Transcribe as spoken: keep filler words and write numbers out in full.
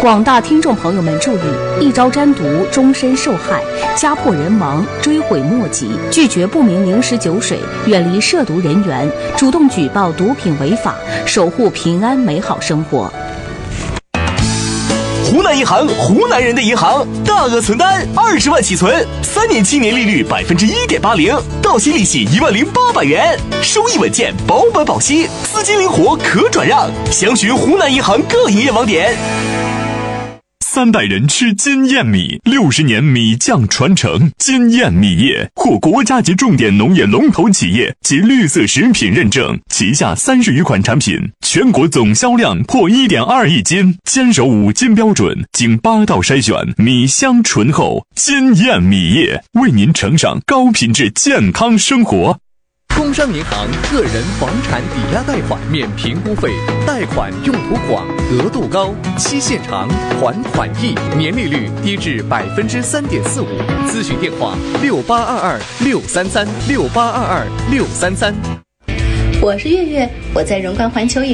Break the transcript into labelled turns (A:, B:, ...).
A: 广大听众朋友们注意，一朝沾毒，终身受害，家破人亡，追悔莫及。拒绝不明零食酒水，远离涉毒人员，主动举报毒品违法，守护平安美好生活。
B: 湖南银行，湖南人的银行，大额存单二十万起存，三年期年利率百分之一点八零，到期利息一万零八百元，收益稳健，保本保息，资金灵活可转让。详询湖南银行各营业网点。
C: 三代人吃金燕米，六十年米酱传承。金燕米业获国家级重点农业龙头企业及绿色食品认证，旗下三十余款产品，全国总销量破一点二亿斤，坚守五金标准，经八道筛选，米香醇厚。金燕米业为您呈上高品质健康生活。
D: 工商银行个人房产抵押贷款免评估费，贷款用途广，额度高，期限长，还款易，年利率低至百分之三点四五。咨询电话：六八二二六三三六八二二六三三。
E: 我是月月，我在荣冠环球影